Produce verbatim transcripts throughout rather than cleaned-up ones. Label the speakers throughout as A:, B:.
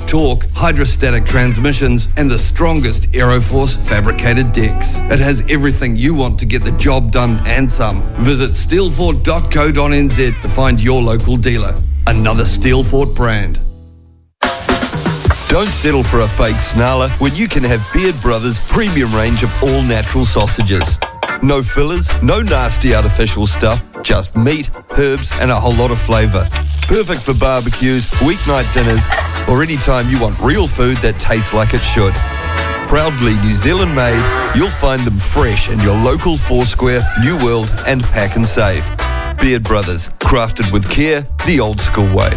A: torque, hydrostatic transmissions, and the strongest Aeroforce fabricated decks. It has everything you want to get the job done and some. Visit steelfort dot co dot n z to find your local dealer. Another Steelfort brand. Don't settle for a fake snarler when you can have Beard Brothers' premium range of all-natural sausages. No fillers, no nasty artificial stuff, just meat, herbs and a whole lot of flavour. Perfect for barbecues, weeknight dinners, or any time you want real food that tastes like it should. Proudly New Zealand made, you'll find them fresh in your local Foursquare, New World and Pack and Save. Beard Brothers, crafted with care, the old school way.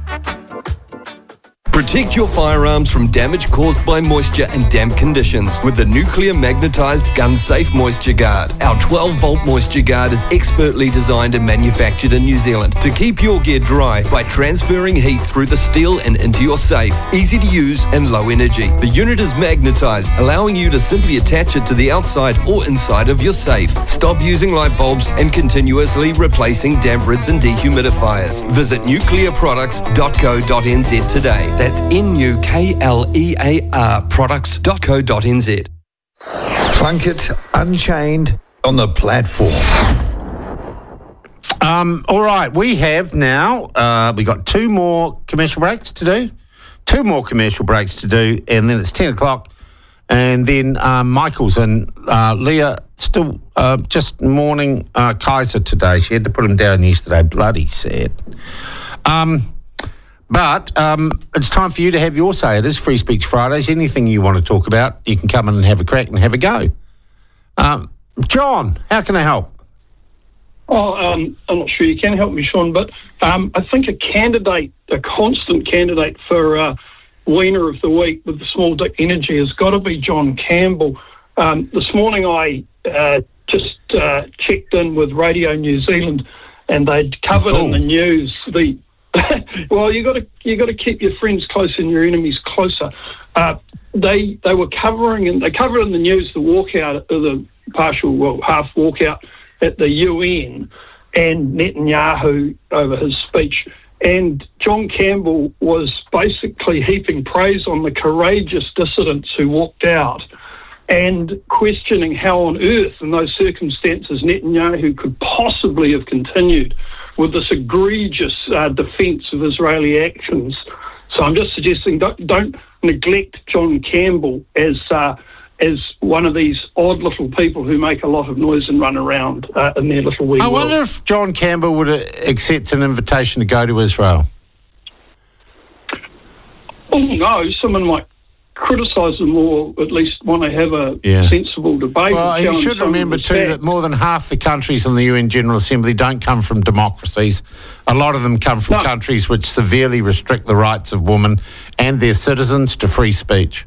A: Protect your firearms from damage caused by moisture and damp conditions with the Nuclear Magnetised Gun Safe Moisture Guard. Our twelve volt Moisture Guard is expertly designed and manufactured in New Zealand to keep your gear dry by transferring heat through the steel and into your safe. Easy to use and low energy. The unit is magnetised, allowing you to simply attach it to the outside or inside of your safe. Stop using light bulbs and continuously replacing damp rids and dehumidifiers. Visit nuclear products dot co dot n z today. That's N U K L E A R products dot co dot n z.
B: Plunkett Unchained on the platform.
C: Um, all right, we have now, uh, we got two more commercial breaks to do. Two more commercial breaks to do, and then it's ten o'clock. And then um, Michael's and uh, Leah still uh, just mourning uh, Kaiser today. She had to put him down yesterday. Bloody sad. Um... But um, it's time for you to have your say. It is Free Speech Fridays. Anything you want to talk about, you can come in and have a crack and have a go. Um, John, how can I help?
D: Oh, um, I'm not sure you can help me, Sean, but um, I think a candidate, a constant candidate for uh, Wiener of the Week with the Small Dick Energy has got to be John Campbell. Um, this morning I uh, just uh, checked in with Radio New Zealand, and they'd covered in the news the... well, you got to you got to keep your friends close and your enemies closer. Uh, they they were covering and they covered in the news the walkout, the partial well half walkout at the U N, and Netanyahu over his speech. And John Campbell was basically heaping praise on the courageous dissidents who walked out, and questioning how on earth, in those circumstances, Netanyahu could possibly have continued with this egregious uh, defence of Israeli actions. So I'm just suggesting don't, don't neglect John Campbell as uh, as one of these odd little people who make a lot of noise and run around uh, in their little wee
C: I
D: world.
C: wonder if John Campbell would accept an invitation to go to Israel.
D: Oh, no, someone might criticise them or at least want to have a
C: yeah.
D: sensible debate.
C: Well, you should remember too that more than half the countries in the U N General Assembly don't come from democracies. A lot of them come from no. countries which severely restrict the rights of women and their citizens to free speech.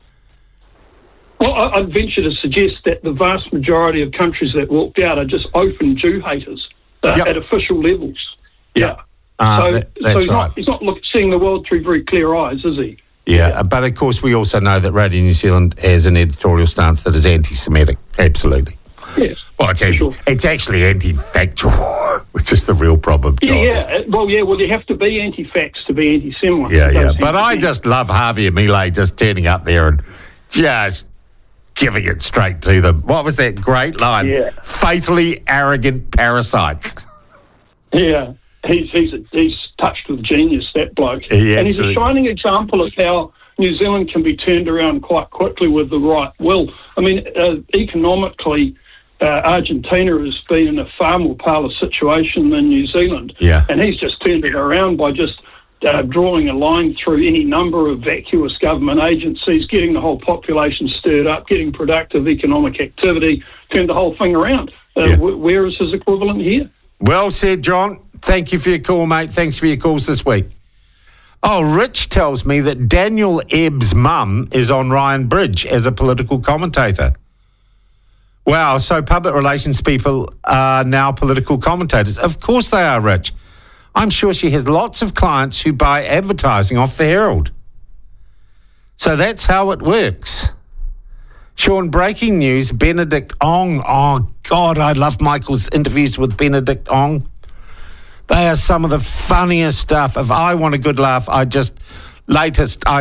D: Well, I'd venture to suggest that the vast majority of countries that walked out are just open Jew haters uh,
C: yep.
D: at official levels.
C: Yep.
D: Yeah.
C: Uh,
D: so,
C: that, that's
D: so he's
C: right.
D: not, he's not look, seeing the world through very clear eyes, is he?
C: Yeah, yeah, but of course we also know that Radio New Zealand has an editorial stance that is anti-Semitic. Absolutely.
D: Yes.
C: Well, it's, anti-
D: sure.
C: it's actually anti-factual, which is the real problem, John.
D: Yeah, yeah. Well, yeah, well, you have to be anti-fax to be anti-Semite.
C: Yeah, yeah. But I just love Javier Milei just turning up there and just giving it straight to them. What was that great line?
D: Yeah.
C: Fatally arrogant parasites.
D: Yeah. He's he's he's touched with genius, that bloke.
C: Yeah,
D: and he's
C: absolutely.
D: a shining example of how New Zealand can be turned around quite quickly with the right will. I mean, uh, economically, uh, Argentina has been in a far more parlous situation than New Zealand.
C: Yeah.
D: And he's just turned it around by just uh, drawing a line through any number of vacuous government agencies, getting the whole population stirred up, getting productive economic activity, turned the whole thing around. Uh,
C: Yeah.
D: wh- where is his equivalent here?
C: Well said, John. Thank you for your call, mate. Thanks for your calls this week. Oh, Rich tells me that Daniel Ebb's mum is on Ryan Bridge as a political commentator. Wow, so public relations people are now political commentators. Of course they are, Rich. I'm sure she has lots of clients who buy advertising off the Herald. So that's how it works. Sean, breaking news, Benedict Ong. Oh, God, I love Michael's interviews with Benedict Ong. They are some of the funniest stuff. If I want a good laugh, I just, latest, I